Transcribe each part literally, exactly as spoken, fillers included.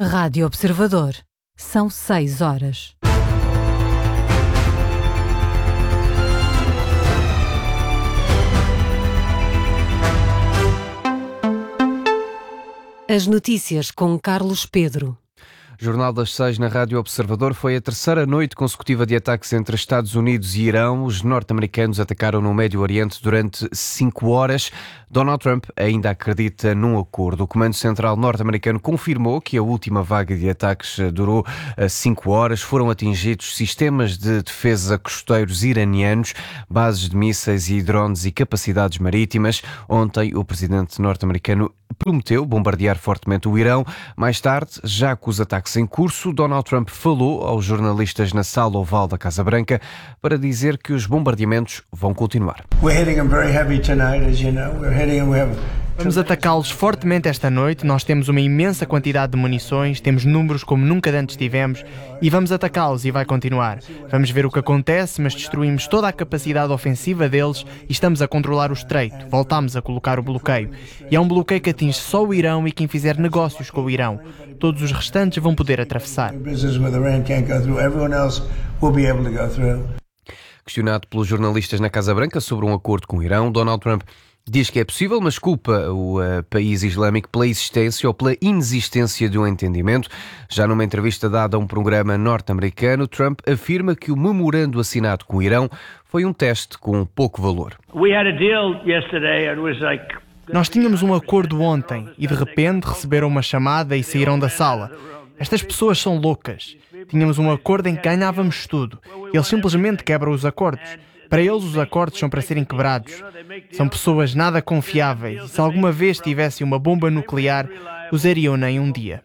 Rádio Observador. São seis horas. As notícias com Carlos Pedro. Jornal das seis na Rádio Observador. Foi a terceira noite consecutiva de ataques entre Estados Unidos e Irão. Os norte-americanos atacaram no Médio Oriente durante cinco horas. Donald Trump ainda acredita num acordo. O Comando Central norte-americano confirmou que a última vaga de ataques durou cinco horas. Foram atingidos sistemas de defesa costeiros iranianos, bases de mísseis e drones e capacidades marítimas. Ontem, o presidente norte-americano prometeu bombardear fortemente o Irão. Mais tarde, já com os ataques em curso, Donald Trump falou aos jornalistas na sala oval da Casa Branca para dizer que os bombardeamentos vão continuar. Vamos atacá-los fortemente esta noite. Nós temos uma imensa quantidade de munições, temos números como nunca antes tivemos e vamos atacá-los e vai continuar. Vamos ver o que acontece, mas destruímos toda a capacidade ofensiva deles e estamos a controlar o estreito. Voltámos a colocar o bloqueio. E é um bloqueio que atinge só o Irão e quem fizer negócios com o Irão. Todos os restantes vão poder atravessar. Questionado pelos jornalistas na Casa Branca sobre um acordo com o Irão, Donald Trump diz que é possível, mas culpa o uh, país islâmico pela existência ou pela inexistência de um entendimento. Já numa entrevista dada a um programa norte-americano, Trump afirma que o memorando assinado com o Irão foi um teste com pouco valor. Nós tínhamos um acordo ontem e de repente receberam uma chamada e saíram da sala. Estas pessoas são loucas. Tínhamos um acordo em que ganhávamos tudo. Eles simplesmente quebram os acordos. Para eles, os acordos são para serem quebrados. São pessoas nada confiáveis e se alguma vez tivessem uma bomba nuclear, usariam-na em um dia.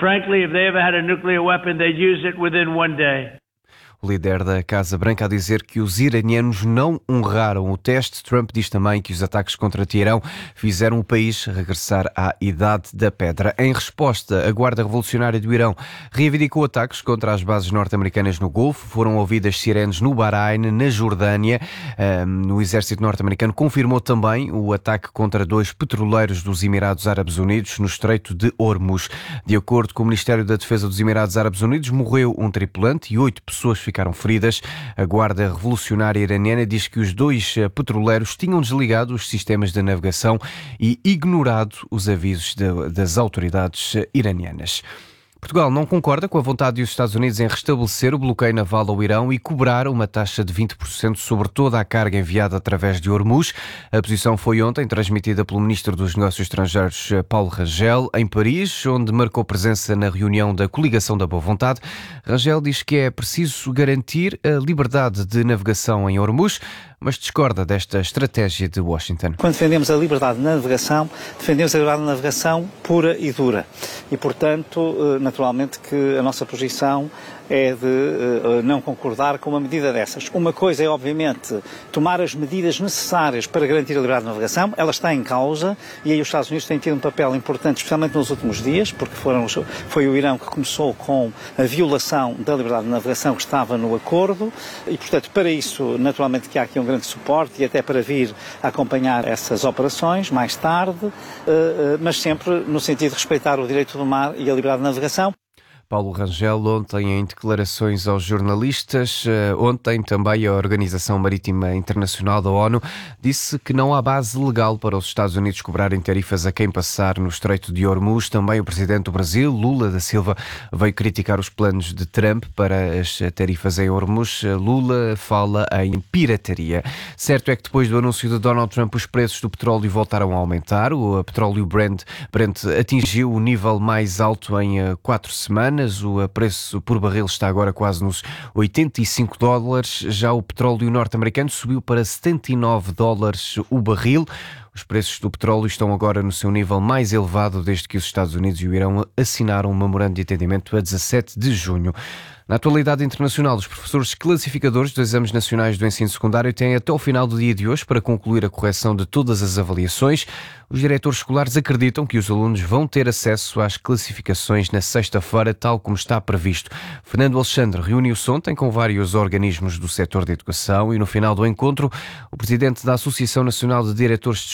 O líder da Casa Branca a dizer que os iranianos não honraram o teste. Trump diz também que os ataques contra Teherão fizeram o país regressar à Idade da Pedra. Em resposta, a Guarda Revolucionária do Irão reivindicou ataques contra as bases norte-americanas no Golfo. Foram ouvidas sirenes no Bahrein, na Jordânia. Um, o exército norte-americano confirmou também o ataque contra dois petroleiros dos Emirados Árabes Unidos no Estreito de Hormuz. De acordo com o Ministério da Defesa dos Emirados Árabes Unidos, morreu um tripulante e oito pessoas ficaram feridas. A Guarda Revolucionária Iraniana diz que os dois petroleiros tinham desligado os sistemas de navegação e ignorado os avisos de, das autoridades iranianas. Portugal não concorda com a vontade dos Estados Unidos em restabelecer o bloqueio naval ao Irão e cobrar uma taxa de vinte por cento sobre toda a carga enviada através de Hormuz. A posição foi ontem transmitida pelo Ministro dos Negócios Estrangeiros, Paulo Rangel, em Paris, onde marcou presença na reunião da Coligação da Boa Vontade. Rangel diz que é preciso garantir a liberdade de navegação em Hormuz, mas discorda desta estratégia de Washington. Quando defendemos a liberdade de navegação, defendemos a liberdade de navegação pura e dura. E, portanto, naturalmente que a nossa posição é de uh, não concordar com uma medida dessas. Uma coisa é, obviamente, tomar as medidas necessárias para garantir a liberdade de navegação. Ela está em causa e aí os Estados Unidos têm tido um papel importante, especialmente nos últimos dias, porque foram, foi o Irão que começou com a violação da liberdade de navegação que estava no acordo e, portanto, para isso, naturalmente que há aqui um grande suporte e até para vir acompanhar essas operações mais tarde, uh, uh, mas sempre no sentido de respeitar o direito do mar e a liberdade de navegação. Paulo Rangel, ontem em declarações aos jornalistas, ontem também a Organização Marítima Internacional da ONU disse que não há base legal para os Estados Unidos cobrarem tarifas a quem passar no Estreito de Hormuz. Também o presidente do Brasil, Lula da Silva, veio criticar os planos de Trump para as tarifas em Hormuz. Lula fala em pirataria. Certo é que depois do anúncio de Donald Trump, os preços do petróleo voltaram a aumentar. O petróleo Brent, Brent atingiu o nível mais alto em quatro semanas. O preço por barril está agora quase nos oitenta e cinco dólares. Já o petróleo norte-americano subiu para setenta e nove dólares o barril. Os preços do petróleo estão agora no seu nível mais elevado desde que os Estados Unidos e o Irão assinaram um memorando de entendimento a dezassete de junho. Na atualidade internacional, os professores classificadores dos exames nacionais do ensino secundário têm até ao final do dia de hoje para concluir a correção de todas as avaliações. Os diretores escolares acreditam que os alunos vão ter acesso às classificações na sexta-feira, tal como está previsto. Fernando Alexandre reuniu-se ontem com vários organismos do setor da educação e no final do encontro, o presidente da Associação Nacional de Diretores de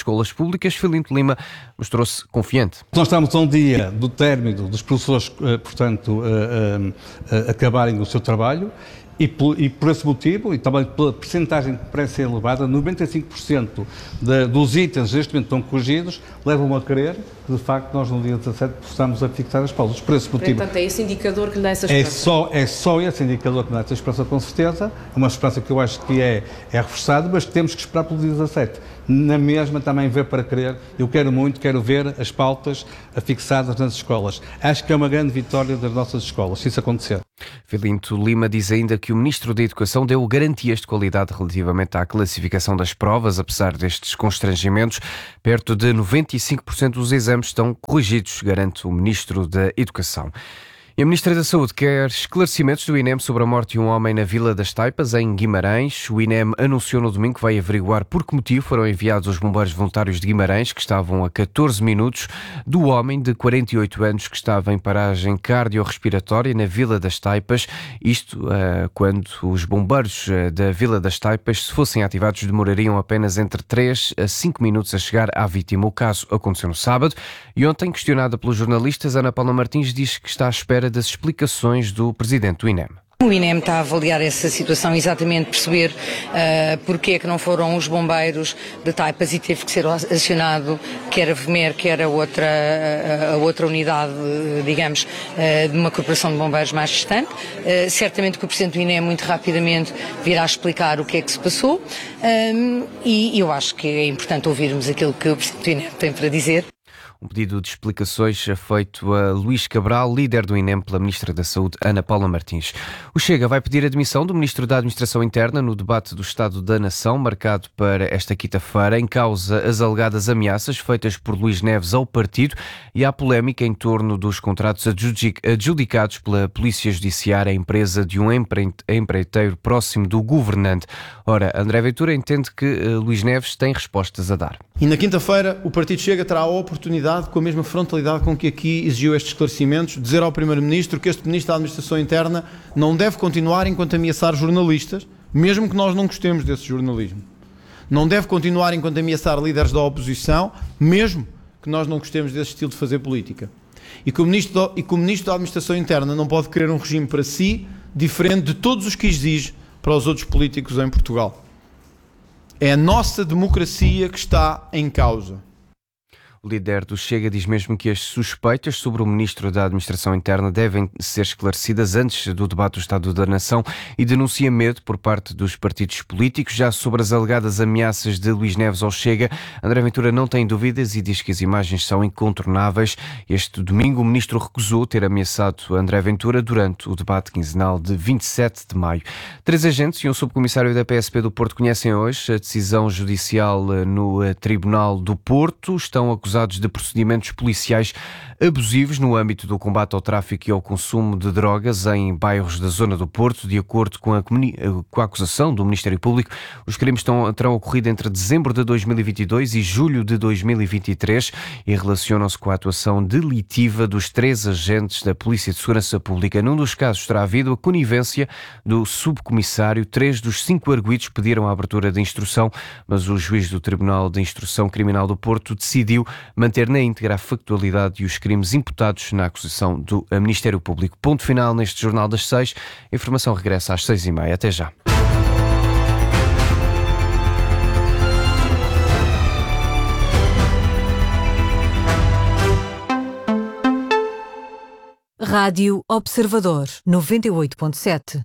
escolas públicas, Filinto Lima mostrou-se confiante. Nós estamos a um dia do término dos professores, portanto, a, a, a acabarem o seu trabalho. E por, e por esse motivo, e também pela percentagem que parece ser elevada, noventa e cinco por cento de, dos itens neste momento estão corrigidos, levam a crer que, de facto, nós no dia dezassete possamos a fixar as pausas. Por esse motivo... Portanto, é esse indicador que lhe dá essa é esperança? só, é só esse indicador que lhe dá essa esperança, com certeza. É uma esperança que eu acho que é, é reforçada, mas que temos que esperar pelo dia dezassete. Na mesma, também ver para crer. Eu quero muito, quero ver as pautas fixadas nas escolas. Acho que é uma grande vitória das nossas escolas, se isso acontecer. Filinto Lima diz ainda que o Ministro da Educação deu garantias de qualidade relativamente à classificação das provas, apesar destes constrangimentos. Perto de noventa e cinco por cento dos exames estão corrigidos, garante o Ministro da Educação. E a Ministra da Saúde quer esclarecimentos do I N E M sobre a morte de um homem na Vila das Taipas, em Guimarães. O I N E M anunciou no domingo que vai averiguar por que motivo foram enviados os bombeiros voluntários de Guimarães, que estavam a catorze minutos, do homem de quarenta e oito anos que estava em paragem cardiorrespiratória na Vila das Taipas. Isto uh, quando os bombeiros uh, da Vila das Taipas, se fossem ativados, demorariam apenas entre três a cinco minutos a chegar à vítima. O caso aconteceu no sábado e ontem, questionada pelos jornalistas, Ana Paula Martins diz que está à espera das explicações do presidente do I N E M. O I N E M está a avaliar essa situação, exatamente perceber uh, porque é que não foram os bombeiros de Taipas e teve que ser acionado quer a V M E R, quer a outra, a outra unidade, digamos, uh, de uma corporação de bombeiros mais distante. Uh, certamente que o presidente do I N E M muito rapidamente virá explicar o que é que se passou um, e eu acho que é importante ouvirmos aquilo que o presidente do I N E M tem para dizer. Um pedido de explicações é feito a Luís Cabral, líder do I N E M, pela Ministra da Saúde, Ana Paula Martins. O Chega vai pedir a demissão do Ministro da Administração Interna no debate do Estado da Nação, marcado para esta quinta-feira, em causa as alegadas ameaças feitas por Luís Neves ao partido e a polémica em torno dos contratos adjudicados pela Polícia Judiciária à empresa de um empreiteiro próximo do governante. Ora, André Ventura entende que uh, Luís Neves tem respostas a dar. E na quinta-feira o Partido Chega terá a oportunidade, com a mesma frontalidade com que aqui exigiu estes esclarecimentos, dizer ao Primeiro-Ministro que este Ministro da Administração Interna não deve continuar enquanto ameaçar jornalistas, mesmo que nós não gostemos desse jornalismo. Não deve continuar enquanto ameaçar líderes da oposição, mesmo que nós não gostemos desse estilo de fazer política. E que o Ministro, e que o Ministro da Administração Interna não pode querer um regime para si diferente de todos os que exige para os outros políticos em Portugal. É a nossa democracia que está em causa. O líder do Chega diz mesmo que as suspeitas sobre o Ministro da Administração Interna devem ser esclarecidas antes do debate do Estado da Nação e denuncia medo por parte dos partidos políticos. Já sobre as alegadas ameaças de Luís Neves ao Chega, André Ventura não tem dúvidas e diz que as imagens são incontornáveis. Este domingo o Ministro recusou ter ameaçado André Ventura durante o debate quinzenal de vinte e sete de maio. Três agentes e um subcomissário da P S P do Porto conhecem hoje a decisão judicial no Tribunal do Porto. Estão acusados de procedimentos policiais abusivos no âmbito do combate ao tráfico e ao consumo de drogas em bairros da zona do Porto. De acordo com a, com a acusação do Ministério Público, os crimes estão, terão ocorrido entre dezembro de dois mil e vinte e dois e julho de dois mil e vinte e três e relacionam-se com a atuação delitiva dos três agentes da Polícia de Segurança Pública. Num dos casos terá havido a conivência do subcomissário. Três dos cinco arguidos pediram a abertura de instrução, mas o juiz do Tribunal de Instrução Criminal do Porto decidiu manter na íntegra a factualidade e os crimes imputados na acusação do Ministério Público. Ponto final neste Jornal das Seis. A informação regressa às seis e meia. Até já. Rádio Observador, noventa e oito ponto sete.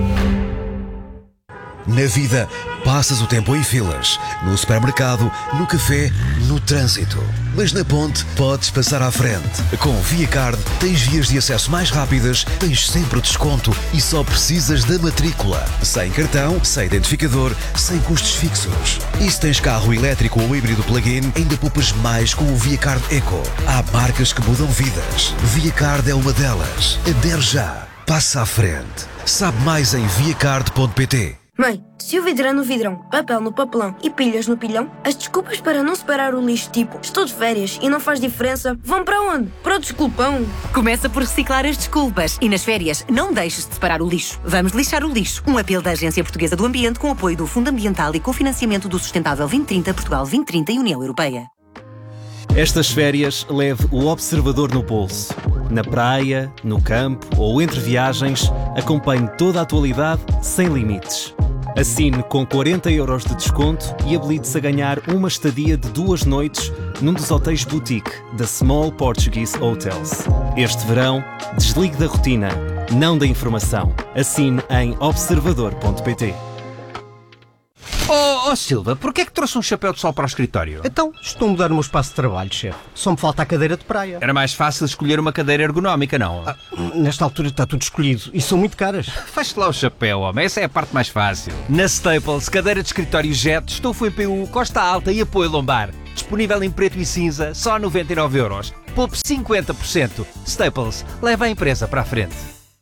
Na vida, passas o tempo em filas, no supermercado, no café, no trânsito. Mas na ponte, podes passar à frente. Com ViaCard, tens vias de acesso mais rápidas, tens sempre desconto e só precisas da matrícula. Sem cartão, sem identificador, sem custos fixos. E se tens carro elétrico ou híbrido plug-in, ainda poupas mais com o ViaCard Eco. Há marcas que mudam vidas. ViaCard é uma delas. Adere já. Passa à frente. Sabe mais em viacard ponto pt. Mãe, se o vidro é no vidrão, papel no papelão e pilhas no pilhão, as desculpas para não separar o lixo, tipo estou de férias e não faz diferença, vão para onde? Para o desculpão. Começa por reciclar as desculpas e nas férias não deixes de separar o lixo. Vamos lixar o lixo. Um apelo da Agência Portuguesa do Ambiente com apoio do Fundo Ambiental e cofinanciamento do Sustentável vinte trinta, Portugal vinte trinta e União Europeia. Estas férias leve o observador no bolso. Na praia, no campo ou entre viagens, acompanhe toda a atualidade sem limites. Assine com quarenta euros de desconto e habilite-se a ganhar uma estadia de duas noites num dos hotéis boutique da Small Portuguese Hotels. Este verão, desligue da rotina, não da informação. Assine em observador ponto pt. Oh, oh Silva, porquê é que trouxe um chapéu de sol para o escritório? Então, estou a mudar o meu espaço de trabalho, chefe. Só me falta a cadeira de praia. Era mais fácil escolher uma cadeira ergonómica, não? Ah, nesta altura está tudo escolhido e são muito caras. Faz-te lá o chapéu, homem. Essa é a parte mais fácil. Na Staples, cadeira de escritório Jet, estofo E P U, costa alta e apoio lombar. Disponível em preto e cinza, só noventa e nove euros. Poupe cinquenta por cento. Staples, leva a empresa para a frente.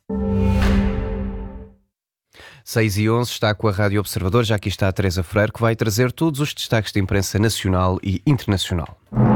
seis e onze está com a Rádio Observador, já aqui está a Teresa Freire, que vai trazer todos os destaques da imprensa nacional e internacional.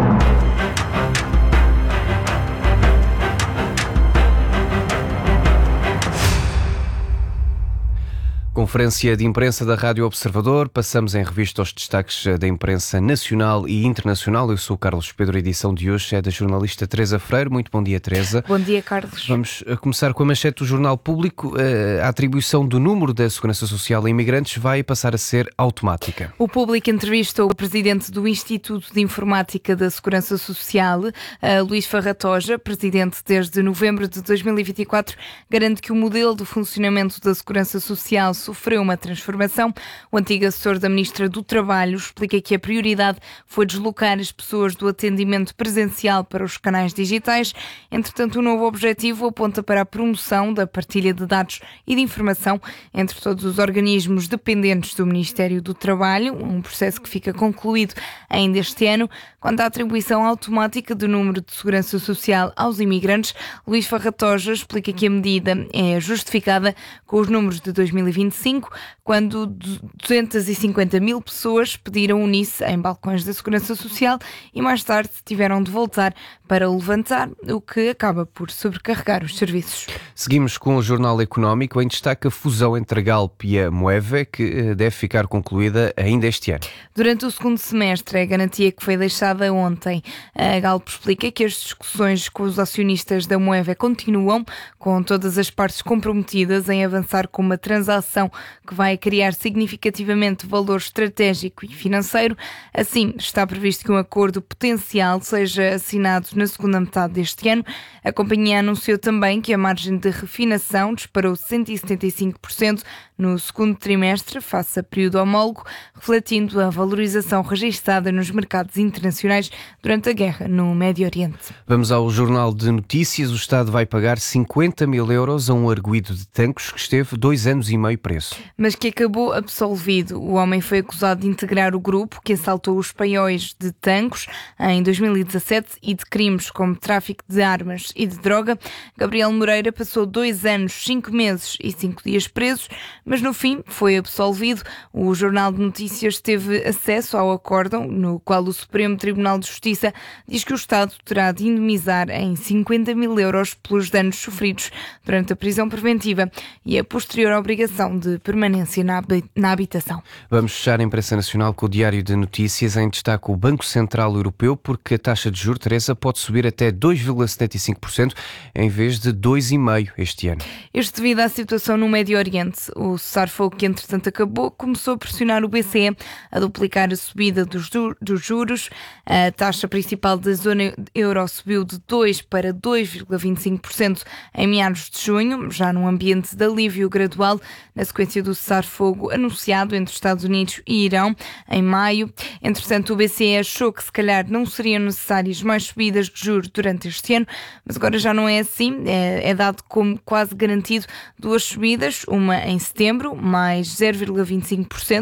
Conferência de imprensa da Rádio Observador. Passamos em revista aos destaques da imprensa nacional e internacional. Eu sou o Carlos Pedro, a edição de hoje é da jornalista Teresa Freire. Muito bom dia, Teresa. Bom dia, Carlos. Vamos começar com a manchete do Jornal Público. A atribuição do número da Segurança Social a imigrantes vai passar a ser automática. O Público entrevistou o presidente do Instituto de Informática da Segurança Social, Luís Farratoja, presidente desde novembro de dois mil e vinte e quatro, garante que o modelo de funcionamento da Segurança Social sofreu uma transformação. O antigo assessor da Ministra do Trabalho explica que a prioridade foi deslocar as pessoas do atendimento presencial para os canais digitais. Entretanto, o novo objetivo aponta para a promoção da partilha de dados e de informação entre todos os organismos dependentes do Ministério do Trabalho, um processo que fica concluído ainda este ano. Quanto à atribuição automática do número de segurança social aos imigrantes, Luís Farratoja explica que a medida é justificada com os números de dois mil e vinte e cinco, quando duzentas e cinquenta mil pessoas pediram unir-se em balcões da Segurança Social e mais tarde tiveram de voltar para o levantar, o que acaba por sobrecarregar os serviços. Seguimos com o Jornal Económico, em destaque a fusão entre a Galp e a Moeve, que deve ficar concluída ainda este ano. Durante o segundo semestre, é a garantia que foi deixada ontem. A Galp explica que as discussões com os acionistas da Moeve continuam, com todas as partes comprometidas em avançar com uma transação que vai criar significativamente valor estratégico e financeiro. Assim, está previsto que um acordo potencial seja assinado na segunda metade deste ano. A companhia anunciou também que a margem de refinação disparou cento e setenta e cinco por cento no segundo trimestre, face a período homólogo, refletindo a valorização registada nos mercados internacionais durante a guerra no Médio Oriente. Vamos ao Jornal de Notícias. O Estado vai pagar cinquenta mil euros a um arguido de Tancos que esteve dois anos e meio preso. Mas que acabou absolvido. O homem foi acusado de integrar o grupo que assaltou os paióis de Tancos em dois mil e dezassete e de crimes como tráfico de armas e de droga. Gabriel Moreira passou dois anos, cinco meses e cinco dias presos, mas no fim foi absolvido. O Jornal de Notícias teve acesso ao acórdão, no qual o Supremo Tribunal de Justiça diz que o Estado terá de indemnizar em cinquenta mil euros pelos danos sofridos durante a prisão preventiva e a posterior obrigação de permanência na, na habitação. Vamos fechar a imprensa nacional com o Diário de Notícias, em destaque o Banco Central Europeu, porque a taxa de juros, Teresa, pode subir até dois vírgula setenta e cinco por cento em vez de dois vírgula cinco por cento este ano. Isto devido à situação no Médio Oriente. O cessar-fogo que entretanto acabou começou a pressionar o B C E a duplicar a subida dos, dos juros. A taxa principal da zona euro subiu de dois para dois vírgula vinte e cinco por cento em meados de junho, já num ambiente de alívio gradual, na sequência do cessar-fogo anunciado entre Estados Unidos e Irão em maio. Entretanto, o B C E achou que se calhar não seriam necessárias mais subidas de juros durante este ano, mas agora já não é assim. É, é dado como quase garantido duas subidas, uma em setembro, mais zero vírgula vinte e cinco por cento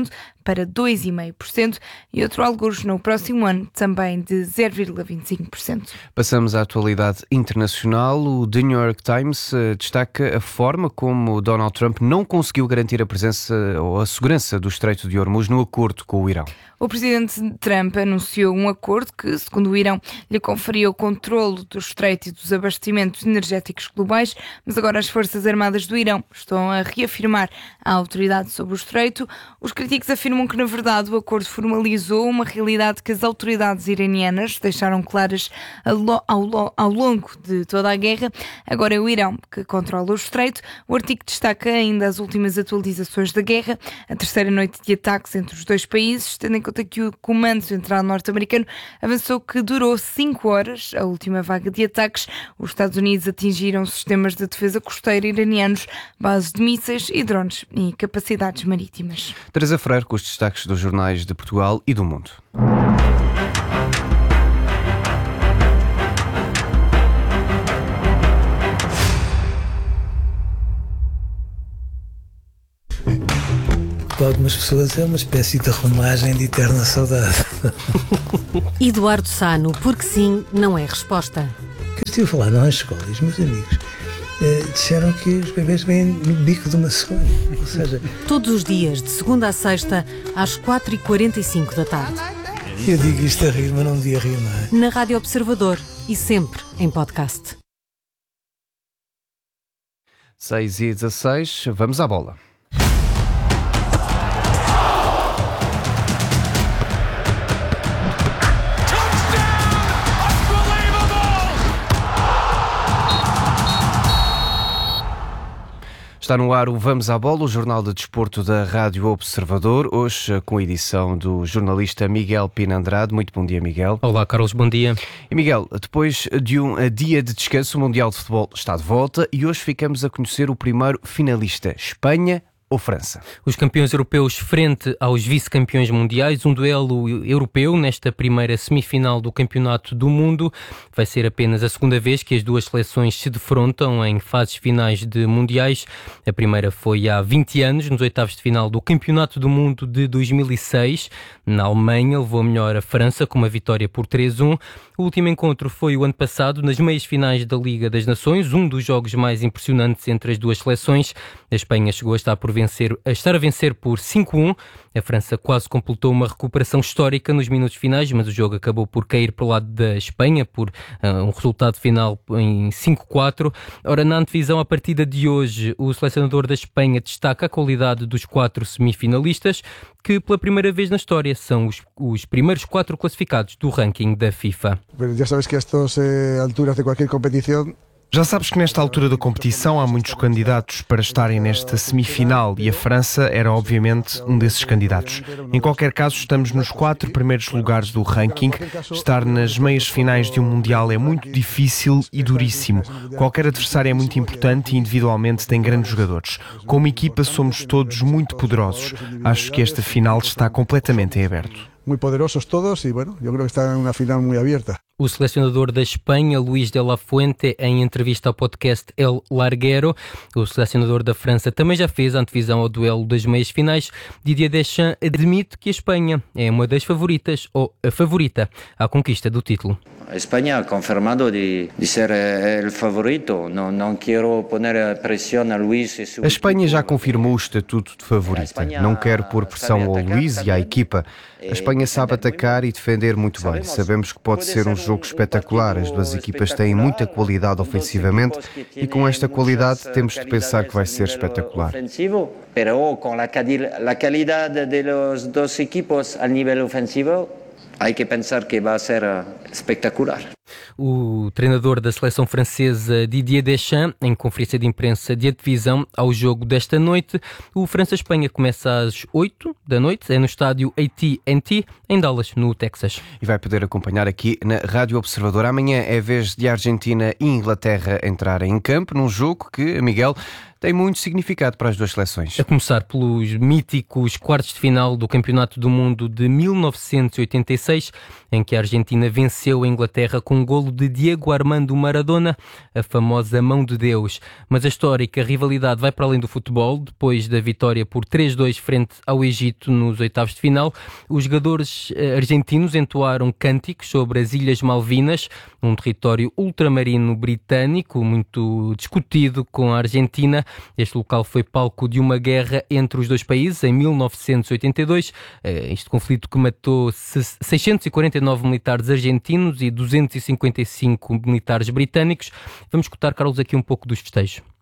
para dois vírgula cinco por cento e outro algures no próximo ano também de zero vírgula vinte e cinco por cento. Passamos à atualidade internacional. O The New York Times uh, destaca a forma como Donald Trump não conseguiu garantir a presença ou a segurança do Estreito de Hormuz no acordo com o Irão. O presidente Trump anunciou um acordo que, segundo o Irão, lhe conferia o controlo do Estreito e dos abastecimentos energéticos globais, mas agora as Forças Armadas do Irão estão a reafirmar a autoridade sobre o Estreito. Os críticos afirmam que, na verdade, o acordo formalizou uma realidade que as autoridades iranianas deixaram claras ao, ao longo de toda a guerra. Agora é o Irão que controla o Estreito. O artigo destaca ainda as últimas atualizações da guerra, a terceira noite de ataques entre os dois países, tendo em conta que o Comando Central norte-americano avançou que durou cinco horas. A última vaga de ataques, os Estados Unidos atingiram sistemas de defesa costeira iranianos, bases de mísseis e drones e capacidades marítimas. Teresa Freire com os destaques dos jornais de Portugal e do mundo. Para algumas pessoas é uma espécie de romagem de eterna saudade. Eduardo Sano, porque sim, não é resposta. Que eu estive a falar nas escolas, meus amigos eh, disseram que os bebês vêm no bico de uma cegonha. Ou seja, todos os dias, de segunda a sexta, às quatro e quarenta e cinco da tarde. Eu digo isto a rir, mas não devia rir, não é? Na Rádio Observador e sempre em podcast. seis e dezasseis, vamos à bola. Está no ar o Vamos à Bola, o jornal de desporto da Rádio Observador, hoje com a edição do jornalista Miguel Pina Andrade. Muito bom dia, Miguel. Olá, Carlos, bom dia. E Miguel, depois de um dia de descanso, o Mundial de Futebol está de volta e hoje ficamos a conhecer o primeiro finalista, Espanha ou França? Os campeões europeus frente aos vice-campeões mundiais, um duelo europeu nesta primeira semifinal do Campeonato do Mundo. Vai ser apenas a segunda vez que as duas seleções se defrontam em fases finais de mundiais. A primeira foi há vinte anos, nos oitavos de final do Campeonato do Mundo de dois mil e seis. Na Alemanha levou a melhor a França com uma vitória por três a um. O último encontro foi o ano passado, nas meias finais da Liga das Nações, um dos jogos mais impressionantes entre as duas seleções. A Espanha chegou a estar, por vencer, a estar a vencer por cinco a um. A França quase completou uma recuperação histórica nos minutos finais, mas o jogo acabou por cair para o lado da Espanha, por uh, um resultado final em cinco a quatro. Ora, na antevisão à partida de hoje, o selecionador da Espanha destaca a qualidade dos quatro semifinalistas, que pela primeira vez na história são os, os primeiros quatro classificados do ranking da FIFA. Já sabes que a estas eh, alturas de qualquer competição Já sabes que nesta altura da competição há muitos candidatos para estarem nesta semifinal e a França era obviamente um desses candidatos. Em qualquer caso, estamos nos quatro primeiros lugares do ranking. Estar nas meias finais de um Mundial é muito difícil e duríssimo. Qualquer adversário é muito importante e individualmente tem grandes jogadores. Como equipa somos todos muito poderosos. Acho que esta final está completamente em aberto. Muy poderosos todos y bueno, yo creo que está en una final muy abierta. O selecionador da Espanha, Luís de la Fuente, em entrevista ao podcast El Larguero. O selecionador da França também já fez a antevisão ao duelo das meias finais. Didier Deschamps admite que a Espanha é uma das favoritas ou a favorita à conquista do título. A Espanha ha confirmado de, de ser o favorito. Não, não quero poner pressão a Luís. A Espanha já confirmou o estatuto de favorita. Não quero pôr pressão ao Luís e à equipa. A Espanha sabe atacar e defender muito bem. Sabemos que pode ser um jogo espetacular. As duas equipas têm muita qualidade ofensivamente e com esta qualidade temos de pensar que vai ser espetacular. Mas com a qualidade dos dois equipos a nível ofensivo, há que pensar que vai ser espetacular. O treinador da seleção francesa Didier Deschamps, em conferência de imprensa de antevisão ao jogo desta noite. O França-Espanha começa às oito da noite, é no estádio A T and T, em Dallas, no Texas. E vai poder acompanhar aqui na Rádio Observador. Amanhã é a vez de Argentina e Inglaterra entrarem em campo, num jogo que, Miguel, tem muito significado para as duas seleções. A começar pelos míticos quartos de final do Campeonato do Mundo de mil novecentos e oitenta e seis, em que a Argentina venceu a Inglaterra com com um golo de Diego Armando Maradona, a famosa mão de Deus. Mas a histórica rivalidade vai para além do futebol. Depois da vitória por três a dois frente ao Egito nos oitavos de final, os jogadores argentinos entoaram cânticos sobre as Ilhas Malvinas, um território ultramarino britânico muito discutido com a Argentina. Este local foi palco de uma guerra entre os dois países em mil novecentos e oitenta e dois. Este conflito que matou seiscentos e quarenta e nove militares argentinos e duzentos e cinquenta e cinco militares britânicos. Vamos escutar, Carlos, aqui um pouco dos festejos.